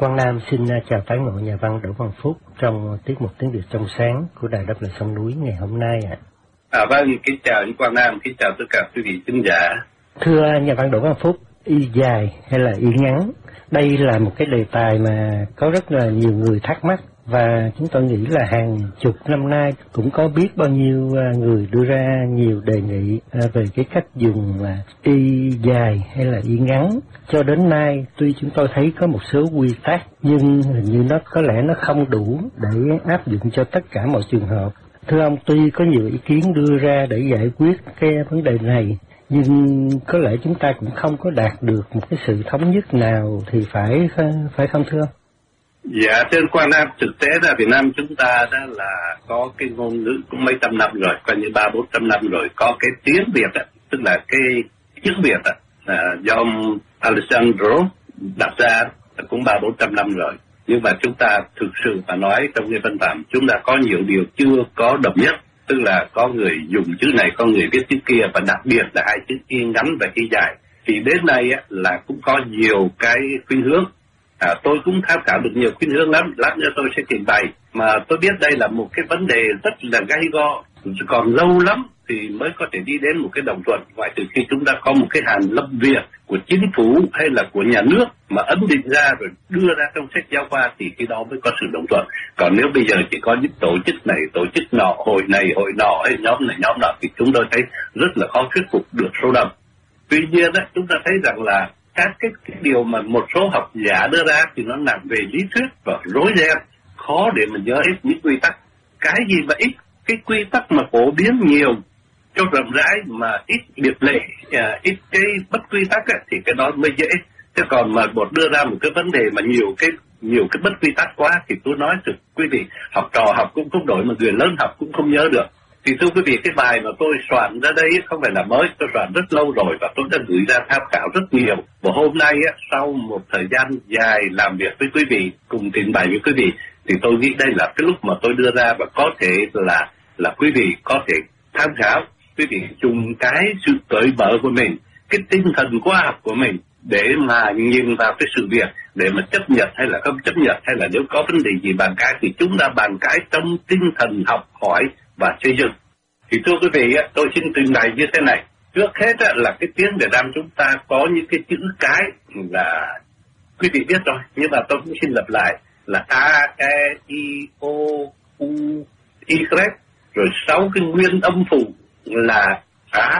Quang Nam xin chào tán ngộ nhà văn Đỗ Văn Phúc trong tiết mục Tiếng Việt trong sáng của Đài Đáp Lời Sông Núi ngày hôm nay ạ. Vâng, kính chào anh Quang Nam, kính chào tất cả quý vị khán giả. Thưa nhà văn Đỗ Văn Phúc, y dài hay là y ngắn? Đây là một cái đề tài mà có rất là nhiều người thắc mắc, và chúng tôi nghĩ là hàng chục năm nay cũng có biết bao nhiêu người đưa ra nhiều đề nghị về cái cách dùng y dài hay là y ngắn. Cho đến nay tuy chúng tôi thấy có một số quy tắc, nhưng hình như nó có lẽ nó không đủ để áp dụng cho tất cả mọi trường hợp. Thưa ông, tuy có nhiều ý kiến đưa ra để giải quyết cái vấn đề này, nhưng có lẽ chúng ta cũng không có đạt được một cái sự thống nhất nào thì phải không thưa ông? Dạ, trên Quang Nam, thực tế là Việt Nam chúng ta đã là có cái ngôn ngữ cũng mấy trăm năm rồi, coi như 300-400 năm rồi, có cái tiếng Việt á, tức là cái tiếng Việt á, do ông Alessandro đặt ra cũng 300-400 năm rồi. Nhưng mà chúng ta thực sự mà nói trong cái văn phạm, chúng ta có nhiều điều chưa có đồng nhất, tức là có người dùng chữ này, có người viết chữ kia, và đặc biệt là hai chữ y ngắn và y dài. Thì đến nay á, là cũng có nhiều cái khuynh hướng. Tôi cũng tham khảo được nhiều khuynh hướng lắm, lát nữa tôi sẽ trình bày. Mà tôi biết đây là một cái vấn đề rất là gay go, còn lâu lắm thì mới có thể đi đến một cái đồng thuận, ngoại trừ khi chúng ta có một cái hàn lâm việc của chính phủ hay là của nhà nước mà ấn định ra rồi đưa ra trong sách giáo khoa, thì khi đó mới có sự đồng thuận. Còn nếu bây giờ chỉ có những tổ chức này, tổ chức nọ, hội này, hội nọ, hay nhóm này, nhóm nọ, thì chúng tôi thấy rất là khó thuyết phục được số đông. Tuy nhiên đó, chúng ta thấy rằng là các cái điều mà một số học giả đưa ra thì nó nặng về lý thuyết và rối ren, khó để mà nhớ hết những quy tắc. Cái gì mà ít cái quy tắc mà phổ biến nhiều cho rộng rãi mà ít biệt lệ, ít cái bất quy tắc ấy, thì cái đó mới dễ. Chứ còn mà một đưa ra một cái vấn đề mà nhiều cái bất quy tắc quá thì tôi nói thực quý vị, học trò học cũng không đổi mà người lớn học cũng không nhớ được. Thì thưa quý vị, cái bài mà tôi soạn ra đây không phải là mới, tôi soạn rất lâu rồi và tôi đã gửi ra tham khảo rất nhiều. Và hôm nay sau một thời gian dài làm việc với quý vị, cùng trình bày với quý vị, thì tôi nghĩ đây là cái lúc mà tôi đưa ra và có thể là quý vị có thể tham khảo, quý vị dùng cái sự cởi mở của mình, cái tinh thần khoa học của mình để mà nhìn vào cái sự việc, để mà chấp nhận hay là không chấp nhận, hay là nếu có vấn đề gì bàn cãi thì chúng ta bàn cãi trong tinh thần học hỏi và xây dựng. Thì thưa quý vị, tôi xin trình bày như thế này. Trước hết là cái tiếng Việt Nam chúng ta có những cái chữ cái là quý vị biết rồi, nhưng mà tôi cũng xin lặp lại là A, E, I, O, U, Y, rồi 6 cái nguyên âm phụ là Á,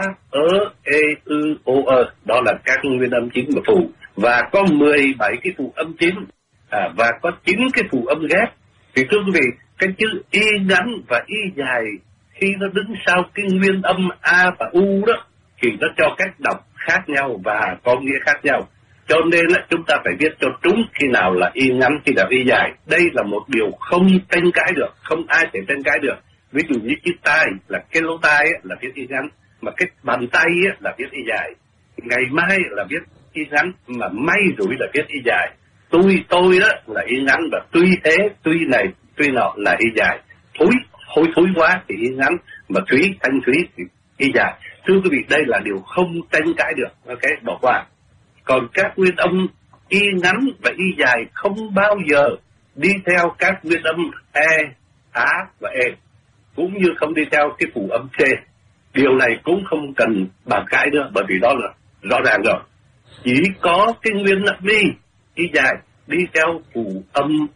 E, Ư, O, đó là các nguyên âm chính và phụ, và có 17 cái phụ âm chính, và có 9 cái phụ âm ghép. Thì thưa quý vị, cái chữ y ngắn và y dài khi nó đứng sau cái nguyên âm A và U đó thì nó cho cách đọc khác nhau và có nghĩa khác nhau. Cho nên là chúng ta phải viết cho trúng khi nào là y ngắn, khi nào y dài. Đây là một điều không tranh cãi được, không ai thể tranh cãi được. Ví dụ như chữ tai là cái lỗ tai là viết y ngắn, mà cái bàn tay là viết y dài. Ngày mai là viết y ngắn, mà may rủi là viết y dài. Tôi đó là y ngắn, và tuy thế, tuy này, tuy nọ là y dài. Thối quá thì y ngắn, mà thanh thúy thì y dài. Thưa quý vị, đây là điều không tranh cãi được, ok, bỏ qua. Còn các nguyên âm y ngắn và y dài không bao giờ đi theo các nguyên âm E, Á và E, cũng như không đi theo cái phụ âm C. Điều này cũng không cần bàn cãi nữa, bởi vì đó là rõ ràng rồi. Chỉ có cái nguyên âm y dài đi theo phụ âm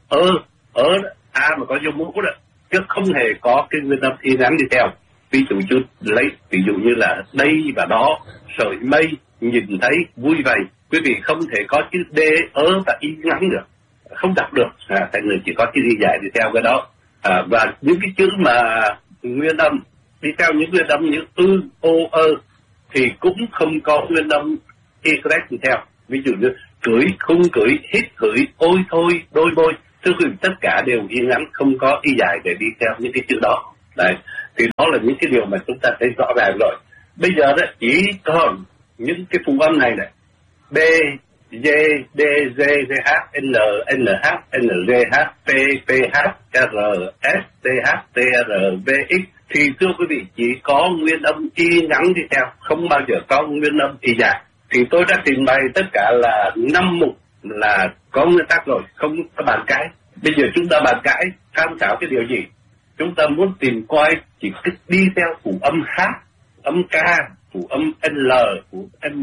A mà có dấu mũ đó, chứ không hề có cái nguyên âm y ngắn đi theo. Ví dụ như là đây và đó, sợi mây, nhìn thấy, vui vầy. Quý vị không thể có chữ D, và y ngắn được, không đọc được. Tại người chỉ có chữ y dài đi theo cái đó. Và những cái chữ mà nguyên âm đi theo những nguyên âm như ư, o, thì cũng không có nguyên âm y đi theo. Ví dụ như cưỡi, không cưỡi, hít cưỡi, ôi thôi, đôi môi. Thưa quý vị, tất cả đều y ngắn, không có y dài để đi theo những cái chữ đó. Đấy, thì đó là những cái điều mà chúng ta thấy rõ ràng rồi. Bây giờ đó chỉ còn những cái phụ âm này B, D, D, G, H, N, NH, NGH, P, PH, R, S, TH, TR, VX. Thì thưa quý vị, chỉ có nguyên âm y ngắn đi theo, không bao giờ có nguyên âm y dài. Thì tôi đã trình bày tất cả là 5 mục là có nguyên tắc rồi, không có bàn cãi. Bây giờ chúng ta bàn cãi tham khảo cái điều gì? Chúng ta muốn tìm coi chỉ đi theo phụ âm H, âm K, phụ âm L, phụ M,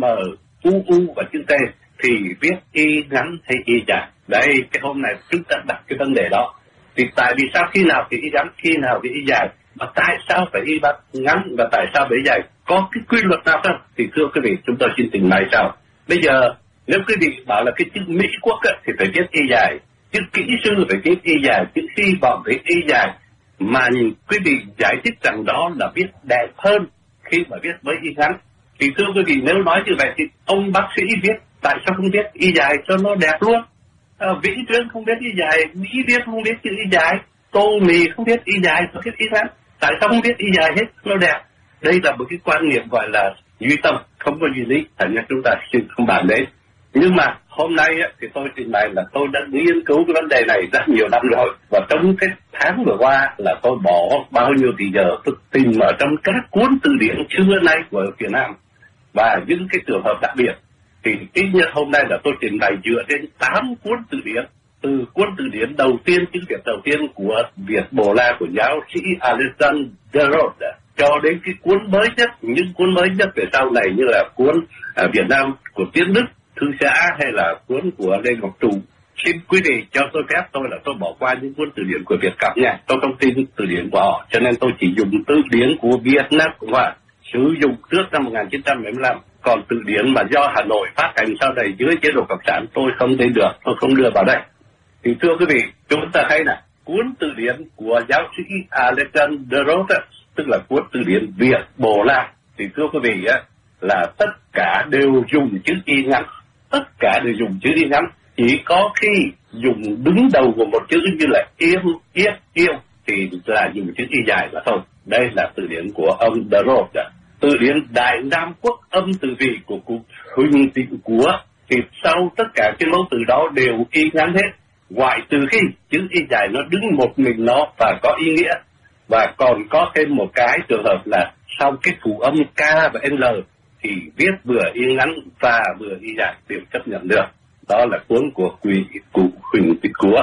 U và chữ T thì viết y ngắn hay y dài. Đây, cái hôm nay chúng ta đặt cái vấn đề đó. Thì tại vì sao khi nào thì y ngắn, khi nào thì y dài, mà tại sao phải y ngắn và tại sao phải y dài? Có cái quy luật nào không? Thì thưa quý vị, chúng tôi xin trình bày sau. Bây giờ nếu quý vị bảo là cái chữ Mỹ Quốc thì phải viết y dài, chữ kỹ sư phải viết y dài, chữ hy vọng phải y dài, mà quý vị giải thích rằng đó là viết đẹp hơn khi mà viết với y ngắn. Thì thưa quý vị, nếu nói như vậy thì ông bác sĩ viết, tại sao không viết y dài cho nó đẹp luôn? Vĩ Trương không viết y dài, Mỹ viết không viết chữ y dài, Tô Mì không viết y dài, không viết y ngắn. Tại sao không viết y dài hết, nó đẹp? Đây là một cái quan niệm gọi là duy tâm, không có duy lý, thành ra chúng ta không bàn đến. Nhưng mà hôm nay thì tôi trình bày là tôi đã nghiên cứu cái vấn đề này rất nhiều năm rồi, và trong cái tháng vừa qua là tôi bỏ bao nhiêu tỷ giờ tôi tìm ở trong các cuốn từ điển xưa nay của Việt Nam và những cái trường hợp đặc biệt. Thì ít nhất hôm nay là tôi trình bày dựa trên 8 cuốn từ điển, từ cuốn từ điển đầu tiên, chữ Việt đầu tiên của Việt Bồ La của giáo sĩ Alexander de Rhodes, cho đến cái cuốn mới nhất, những cuốn mới nhất về sau này như là cuốn Việt Nam của Tiến Đức, Thư Xã hay là cuốn của Lê Ngọc Trụ. Xin quý vị cho tôi phép là tôi bỏ qua những cuốn từ điển của Việt Cập nha. Tôi không tin từ điển của họ, cho nên tôi chỉ dùng từ điển của Việt Nam Cộng Hòa sử dụng trước năm 1975. Còn từ điển mà do Hà Nội phát hành sau này dưới chế độ cộng sản tôi không thấy được, tôi không đưa vào đây. Thì thưa quý vị, chúng ta thấy là cuốn từ điển của giáo sĩ Alexander de Rhodes, tức là cuốn từ điển Việt Bồ La, thì thưa quý vị là tất cả đều dùng chữ y ngắn, tất cả đều dùng chữ y ngắn, chỉ có khi dùng đứng đầu của một chữ như là im, yết, yêu thì là dùng chữ y dài mà thôi. Đây là từ điển của ông de Rhodes. Từ điển Đại Nam Quốc âm từ vị của cụ Huỳnh Tịnh Của thì sau tất cả cái mẫu từ đó đều y ngắn hết, ngoại trừ khi chữ y dài nó đứng một mình nó và có ý nghĩa. Và còn có thêm một cái trường hợp là sau cái phụ âm K và L thì viết vừa y ngắn và vừa y dài đều chấp nhận được. Đó là cuốn của cụ Huỳnh Tịnh Của.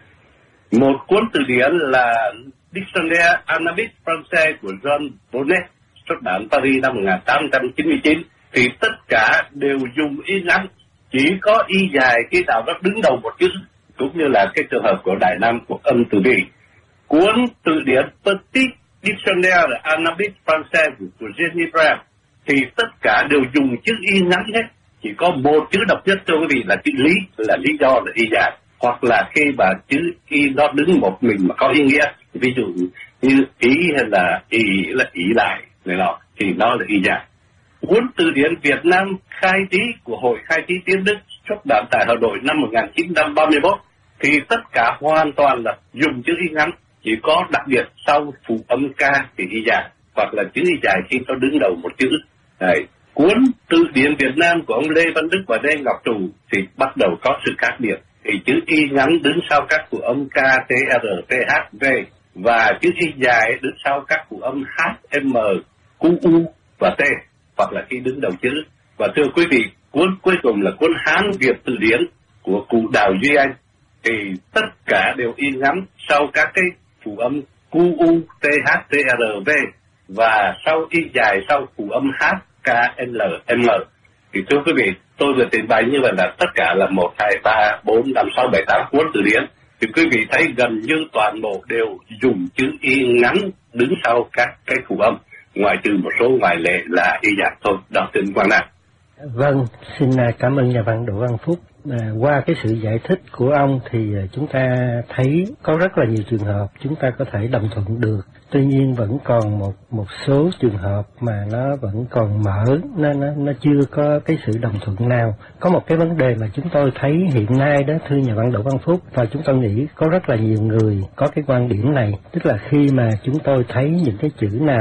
Một cuốn từ điển là Dictionnaire Anabic Français của John Bonnet, xuất bản Paris năm 1899, thì tất cả đều dùng y ngắn, chỉ có y dài khi nào nó đứng đầu một chữ, cũng như là cái trường hợp của Đại Nam của âm từ vị. Cuốn từ điển Petit Dictionnaire Anabic Français của Geneva thì tất cả đều dùng chữ y ngắn hết, chỉ có một chữ độc nhất cho quý vị là chữ lý, là lý do là y dài, hoặc là khi mà chữ y nó đứng một mình mà có ý nghĩa, ví dụ như ý hay là ý lại này nọ thì nó là y dài. Cuốn từ điển Việt Nam Khai Trí của Hội Khai Trí Tiến Đức xuất bản tại Hà Nội năm 1931 thì tất cả hoàn toàn là dùng chữ y ngắn, chỉ có đặc biệt sau phụ âm K thì y dài, hoặc là chữ y dài khi nó đứng đầu một chữ. Đấy. Cuốn từ điển Việt Nam của ông Lê Văn Đức và Lê Ngọc Trụ thì bắt đầu có sự khác biệt, thì chữ y ngắn đứng sau các phụ âm K, T, R, T, H, V, và chữ y dài đứng sau các phụ âm H, M, Q, U và T, hoặc là khi đứng đầu chữ. Và thưa quý vị, cuốn cuối cùng là cuốn Hán Việt Từ Điển của cụ Đào Duy Anh, thì tất cả đều y ngắn sau các cái phụ âm Q, U, T, H, T, R, V, và sau y dài sau phụ âm H, K, L, M. Thì thưa quý vị, tôi vừa trình bày như vậy là tất cả là 1, 2, 3, 4, 5, 6, 7, 8 cuốn từ điển. Thì quý vị thấy gần như toàn bộ đều dùng chữ y ngắn đứng sau các cái phụ âm, ngoại trừ một số ngoại lệ là y dài thôi. Đó, xin Quang Nam. Vâng, xin cảm ơn nhà văn Đỗ Văn Phúc. Qua cái sự giải thích của ông thì chúng ta thấy có rất là nhiều trường hợp chúng ta có thể đồng thuận được. Tuy nhiên vẫn còn một số trường hợp mà nó vẫn còn mở, nó chưa có cái sự đồng thuận nào. Có một cái vấn đề mà chúng tôi thấy hiện nay đó, thưa nhà văn Đỗ Văn Phúc, và chúng tôi nghĩ có rất là nhiều người có cái quan điểm này, tức là khi mà chúng tôi thấy những cái chữ nào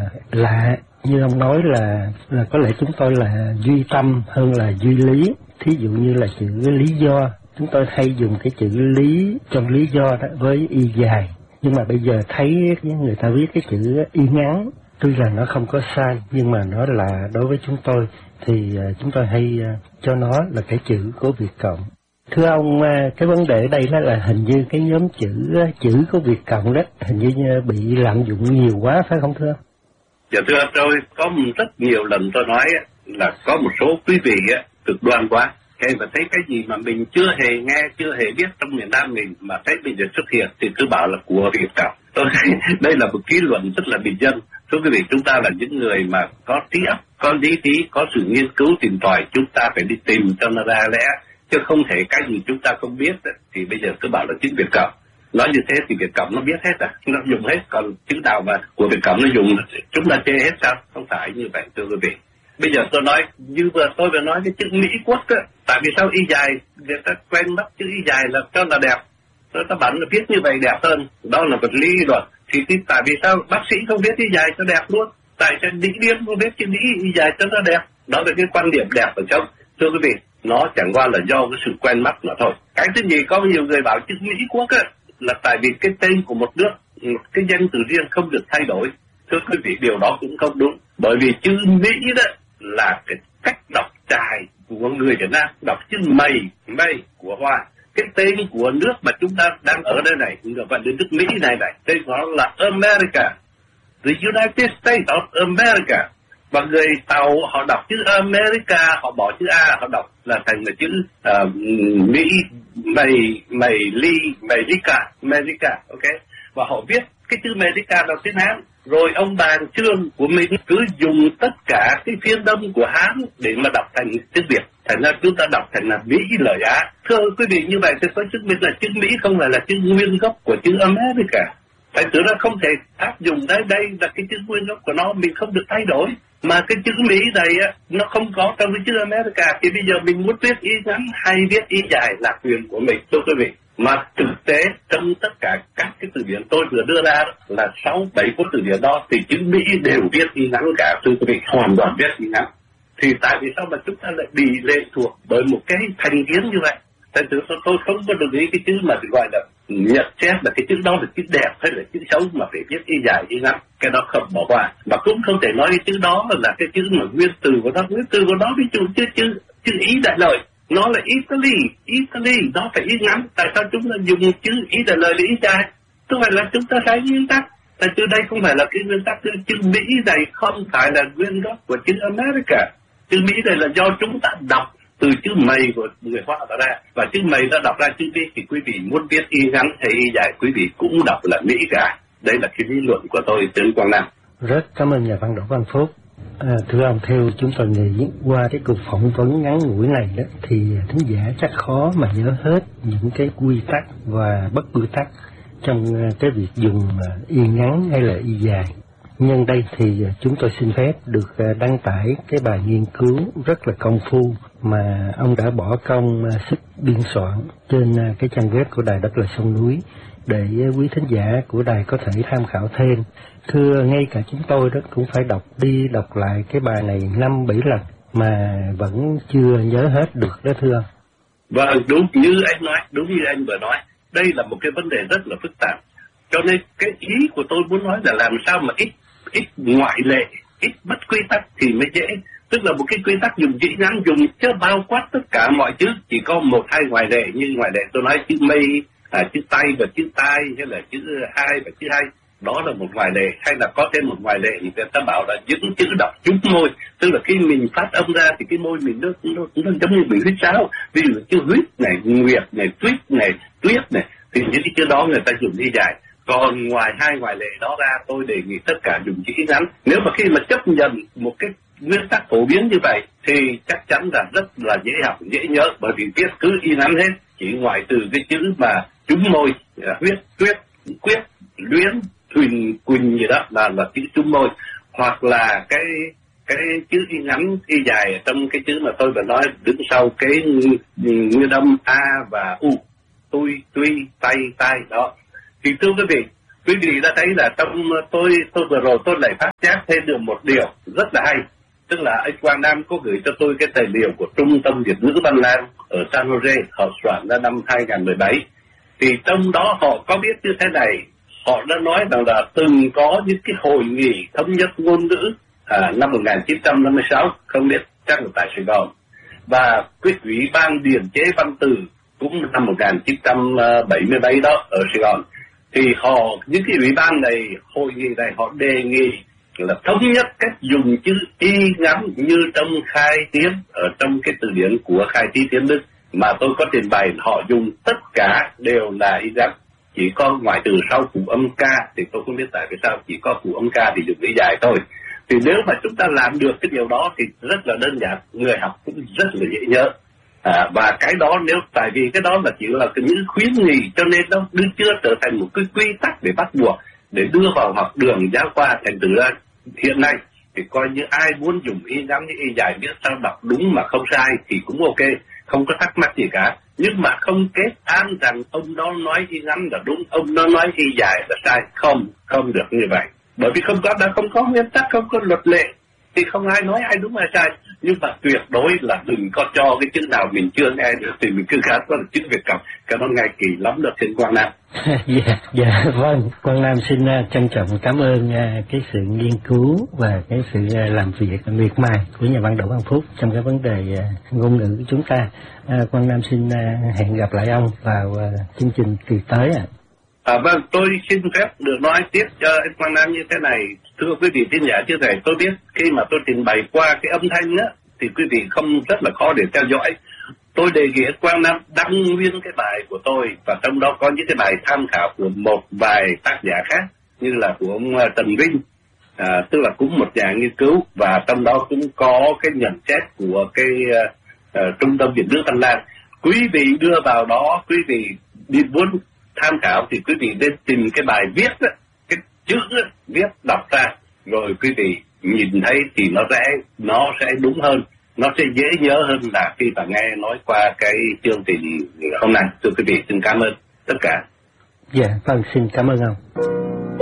lạ, như ông nói là có lẽ chúng tôi là duy tâm hơn là duy lý. Thí dụ như là chữ lý do, chúng tôi hay dùng cái chữ lý trong lý do đó với y dài. Nhưng mà bây giờ thấy người ta viết cái chữ y ngắn, tuy là nó không có sai, nhưng mà nó là đối với chúng tôi thì chúng tôi hay cho nó là cái chữ của Việt Cộng. Thưa ông, cái vấn đề ở đây đó là hình như cái nhóm chữ có Việt Cộng đó hình như bị lạm dụng nhiều quá, phải không thưa? Dạ thưa tôi có rất nhiều lần tôi nói là có một số quý vị cực đoan quá. Khi mà thấy cái gì mà mình chưa hề nghe, chưa hề biết trong miền Nam mình mà thấy bây giờ xuất hiện thì cứ bảo là của Việt Cộng. Tôi thấy đây là một ký luận rất là bình dân. Thưa quý vị, chúng ta là những người mà có trí óc, có lý trí, có sự nghiên cứu tìm tòi, chúng ta phải đi tìm cho nó ra lẽ, chứ không thể cái gì chúng ta không biết thì bây giờ cứ bảo là chữ Việt Cộng. Nói như thế thì Việt Cộng nó biết hết nó dùng hết, còn chữ nào mà của Việt Cộng nó dùng chúng ta chê hết sao? Không phải như vậy thưa quý vị. Bây giờ tôi nói như tôi vừa nói cái chữ Mỹ Quốc tại vì sao y dài người ta quen bắt chữ y dài là cho là đẹp, ta bảo là viết như vậy đẹp hơn, đó là vật lý rồi. Thì tại vì sao bác sĩ không viết y dài cho đẹp luôn, tại sao đỉnh điếm không viết chữ Mỹ y dài cho nó đẹp? Đó là cái quan điểm đẹp ở trong. Thưa quý vị, nó chẳng qua là do cái sự quen mắt mà thôi. Cái thứ nhì, có nhiều người bảo chữ Mỹ Quốc là tại vì cái tên của một nước, cái danh từ riêng không được thay đổi. Thưa quý vị, điều đó cũng không đúng, bởi vì chữ Mỹ đó là cái cách đọc trài của người Việt Nam, đọc chữ mây của Hoa. Cái tên của nước mà chúng ta đang ở đây này, và nước Mỹ này tên của nó là America, the United States of America. Và người Tàu họ đọc chữ America, họ bỏ chữ A, họ đọc là thành là chữ Mỹ, America, ok. Và họ viết cái chữ America là tiếng Hán. Rồi ông bàn Trương của mình cứ dùng tất cả cái phiên đông của Hán để mà đọc thành tiếng Việt. Thành ra chúng ta đọc thành là Mỹ lời Á. Thưa quý vị, như vậy thì có chứng minh là chữ Mỹ không phải là chữ nguyên gốc của chữ America. Thành thử ra không thể áp dụng đây là cái chữ nguyên gốc của nó, mình không được thay đổi. Mà cái chữ Mỹ này nó không có trong cái chữ America, thì bây giờ mình muốn viết y ngắn hay viết y dài là quyền của mình, thưa quý vị. Mà thực tế trong tất cả các cái từ điển tôi vừa đưa ra là 6-7 cuốn từ điển đó thì chữ Mỹ đều viết y ngắn cả, thưa quý vị, hoàn toàn viết y ngắn. Thì tại vì sao mà chúng ta lại bị lệ thuộc bởi một cái thành kiến như vậy? Thành thử tôi không có đồng ý cái chữ mà gọi là nhận xét là cái chữ đó là chữ đẹp hay là chữ xấu mà phải viết y dài y ngắn, cái đó không bỏ qua. Mà cũng không thể nói cái chữ đó là cái chữ mà nguyên từ của nó ví dụ chữ Ý đại lợi, nó là Italy, nó phải y ngắn. Tại sao chúng ta dùng chữ Ý đại lợi là y dài? Không phải là chúng ta sai nguyên tắc. Tại từ đây không phải là cái nguyên tắc, chữ Mỹ này không phải là nguyên gốc của chữ America. Chữ Mỹ này là do chúng ta đọc từ chữ mày của người Hoa tạo ra, và chữ mày đã đọc ra chữ Mỹ thì quý vị muốn viết y ngắn hay y dài quý vị cũng đọc là Mỹ cả. Đây là cái lý luận của tôi từ Quảng Nam. Rất cảm ơn nhà văn Đỗ Văn Phúc. Thưa ông, theo chúng tôi nghĩ qua cái cuộc phỏng vấn ngắn ngủi này đó thì thính giả chắc khó mà nhớ hết những cái quy tắc và bất quy tắc trong cái việc dùng y ngắn hay là y dài. Nhân đây thì chúng tôi xin phép được đăng tải cái bài nghiên cứu rất là công phu mà ông đã bỏ công sức biên soạn trên cái trang web của Đài Đất Là Sông Núi để quý thính giả của đài có thể tham khảo thêm. Thưa, ngay cả chúng tôi đó cũng phải đọc đi đọc lại cái bài này 5-7 lần mà vẫn chưa nhớ hết được đó thưa ông. Vâng, đúng như anh nói, đúng như anh vừa nói, đây là một cái vấn đề rất là phức tạp. Cho nên cái ý của tôi muốn nói là làm sao mà ít ngoại lệ, ít bất quy tắc thì mới dễ. Tức là một cái quy tắc dùng chữ ngắn dùng chứ bao quát tất cả mọi chữ, chỉ có 1-2 ngoại lệ. Như ngoại lệ tôi nói chữ mây, chữ tay và chữ tai, hay là chữ hai và chữ hai, đó là một ngoại lệ. Hay là có thêm một ngoại lệ thì người ta bảo là những chữ đọc trúng môi, tức là khi mình phát âm ra thì cái môi mình nó giống như bị huýt sáo. Ví dụ chữ huýt này, nguyệt này, tuyết này thì những cái chữ đó người ta dùng y dài. Còn ngoài 2 ngoại lệ đó ra, tôi đề nghị tất cả dùng chữ ngắn. Nếu mà khi mà chấp nhận một cái nguyên tắc phổ biến như vậy thì chắc chắn là rất là dễ học, dễ nhớ, bởi vì viết cứ y ngắn hết, chỉ ngoại trừ cái chữ mà trúng môi, huyết, tuyết, quyết, luyến, thuyền, quỳnh gì đó là chữ trúng môi, hoặc là cái chữ y ngắn y dài trong cái chữ mà tôi vừa nói đứng sau cái nguyên âm a và u, tuy, tay đó. Thì thưa quý vị đã thấy là trong tôi vừa rồi tôi lại phát giác thêm được một điều rất là hay, tức là anh Quang Nam có gửi cho tôi cái tài liệu của Trung tâm Việt ngữ Văn Lang ở San Jose, họ soạn ra năm 2017. Thì trong đó họ có viết như thế này, họ đã nói rằng là từng có những cái hội nghị thống nhất ngôn ngữ năm 1956, không biết chắc là tại Sài Gòn, và cái ủy ban điển chế văn từ cũng năm 1977 đó ở Sài Gòn, thì những cái ủy ban này, hội nghị này họ đề nghị là thống nhất cách dùng chữ y ngắn như trong khai tiếng ở trong cái từ điển của khai trí tiếng Đức mà tôi có trình bày. Họ dùng tất cả đều là y ngắn, chỉ có ngoại trừ sau phụ âm ca thì tôi không biết tại vì sao chỉ có phụ âm ca thì dùng y dài thôi. Thì nếu mà chúng ta làm được cái điều đó thì rất là đơn giản, người học cũng rất là dễ nhớ. Và cái đó nếu tại vì cái đó là chỉ là những khuyến nghị, cho nên nó chưa trở thành một cái quy tắc để bắt buộc để đưa vào học đường giáo khoa. Thành thử ra hiện nay thì coi như ai muốn dùng y ngắn như y dài, biết sao đọc đúng mà không sai thì cũng ok, không có thắc mắc gì cả. Nhưng mà không kết án rằng ông đó nói y ngắn là đúng, ông đó nói y dài là sai, không được như vậy. Bởi vì không có nguyên tắc, không có luật lệ thì không ai nói ai đúng ai sai. Nhưng mà tuyệt đối là đừng có cho cái chữ nào mình chưa nghe được thì mình cứ gạt qua là chữ Việt Cộng. Cảm ơn ngài kỳ lắm được xin Quang Nam. Dạ vâng, Quang Nam xin trân trọng cảm ơn cái sự nghiên cứu và cái sự làm việc miệt mài của nhà văn Đỗ Văn Phúc trong cái vấn đề ngôn ngữ của chúng ta. Quang Nam xin hẹn gặp lại ông vào chương trình kỳ tới ạ. Vâng, tôi xin phép được nói tiếp cho anh Quang Nam như thế này. Thưa quý vị thính giả, như này tôi biết khi mà tôi trình bày qua cái âm thanh á thì quý vị không rất là khó để theo dõi. Tôi đề nghị Quang Nam đăng nguyên cái bài của tôi và trong đó có những cái bài tham khảo của một vài tác giả khác như là của ông Trần Vinh, tức là cũng một nhà nghiên cứu, và trong đó cũng có cái nhận xét của cái Trung tâm Việt ngữ Văn Lang. Quý vị đưa vào đó, quý vị đi muốn tham khảo thì quý vị nên tìm cái bài viết đó, cái chữ đó, viết đọc ra rồi quý vị nhìn thấy thì nó sẽ đúng hơn, nó sẽ dễ nhớ hơn là khi mà nghe nói qua cái chương trình hôm nay. Thưa quý vị, xin cảm ơn tất cả. Dạ, vâng, xin cảm ơn ông.